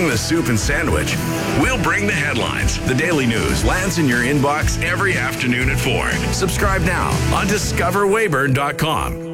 bring the soup and sandwich. We'll bring the headlines. The Daily News lands in your inbox every afternoon at 4. Subscribe now on discoverweyburn.com.